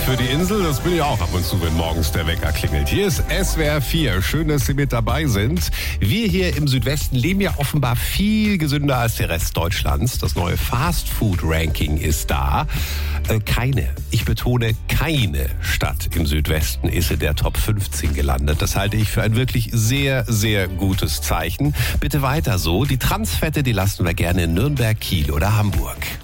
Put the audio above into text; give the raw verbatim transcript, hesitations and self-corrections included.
für die Insel. Das bin ich auch ab und zu, wenn morgens der Wecker klingelt. Hier ist S W R vier. Schön, dass Sie mit dabei sind. Wir hier im Südwesten leben ja offenbar viel gesünder als der Rest Deutschlands. Das neue Fast-Food-Ranking ist da. Äh, keine, ich betone keine Stadt im Südwesten ist in der Top fünfzehn gelandet. Das halte ich für ein wirklich sehr, sehr gutes Zeichen. Bitte weiter so. Die Transfette, die lassen wir gerne in Nürnberg, Kiel oder Hamburg.